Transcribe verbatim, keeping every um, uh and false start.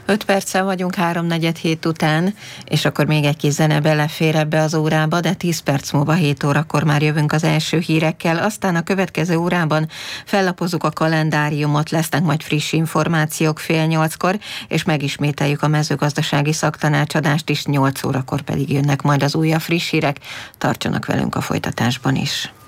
öt perccel vagyunk háromnegyed hét után, és akkor még egy kis zene belefér ebbe az órába, de tíz perc múlva hét órakor már jövünk az első hírekkel, aztán a következő órában fellapozzuk a kalendáriumot, lesznek majd friss információk fél nyolckor, és megismételjük a mezőgazdasági szaktanácsadást is, nyolc órakor pedig jönnek majd az újabb friss hírek. Tartsanak velünk a folytatásban is.